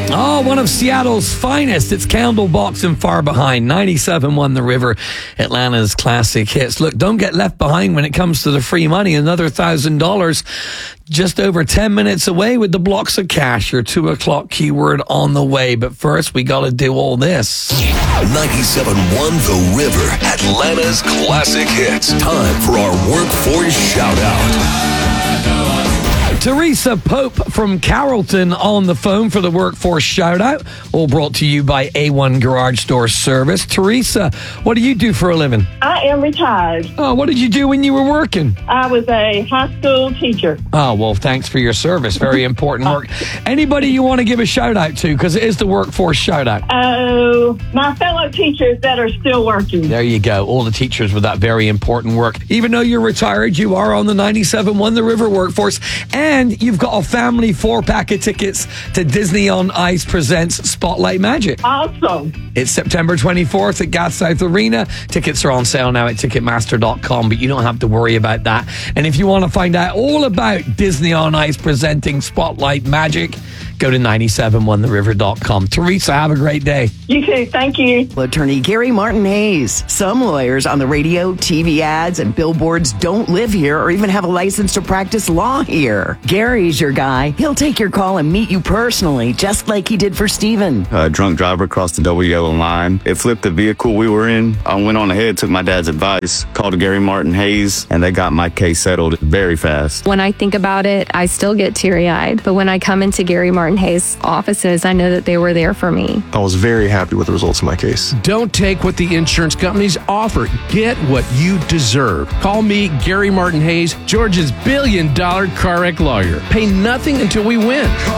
Oh, one of Seattle's finest. It's Candlebox and Far Behind. 97.1 The River, Atlanta's classic hits. Look, don't get left behind when it comes to the free money. Another $1,000 just over 10 minutes away with the blocks of cash. Your 2 o'clock keyword on the way. But first, we got to do all this. 97.1 The River, Atlanta's classic hits. Time for our Workforce Shout-Out. Teresa Pope from Carrollton on the phone for the Workforce Shout-Out, all brought to you by A1 Garage Door Service. Teresa, what do you do for a living? I am retired. Oh, what did you do when you were working? I was a high school teacher. Oh, well, thanks for your service. Very important work. Anybody you want to give a shout-out to, because it is the Workforce Shout-Out? Oh, my fellow teachers that are still working. There you go. All the teachers with that very important work. Even though you're retired, you are on the 97.1 The River Workforce, and you've got a family 4-pack of tickets to Disney on Ice presents Spotlight Magic. Awesome. It's September 24th at Gas South Arena. Tickets are on sale now at Ticketmaster.com, but you don't have to worry about that. And if you want to find out all about Disney on Ice presenting Spotlight Magic, go to 971theriver.com. Teresa, have a great day. You too. Thank you. Attorney Gary Martin Hayes. Some lawyers on the radio, TV ads, and billboards don't live here or even have a license to practice law here. Gary's your guy. He'll take your call and meet you personally, just like he did for Steven. A drunk driver crossed the double yellow line. It flipped the vehicle we were in. I went on ahead, took my dad's advice, called Gary Martin Hayes, and they got my case settled very fast. When I think about it, I still get teary-eyed. But when I come into Gary Martin Hayes' offices, I know that they were there for me. I was very happy with the results of my case. Don't take what the insurance companies offer. Get what you deserve. Call me, Gary Martin Hayes, Georgia's $1 billion car wreck lawyer. Pay nothing until we win.